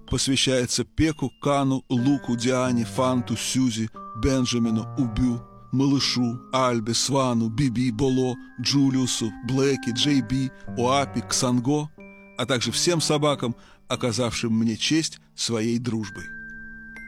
посвящается Пеку, Кану, Луку, Диане, Фанту, Сьюзи, Бенджамину, Убю, Малышу, Альбе, Свану, Биби, Боло, Джулиусу, Блэки, Джей Би, Оапи, Ксанго, а также всем собакам, оказавшим мне честь своей дружбой.